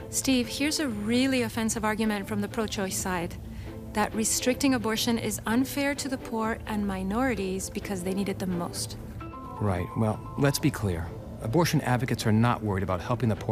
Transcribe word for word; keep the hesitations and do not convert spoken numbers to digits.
Steve, here's a really offensive argument from the pro-choice side, that restricting abortion is unfair to the poor and minorities because they need it the most. Right. Well, let's be clear. Abortion advocates are not worried about helping the poor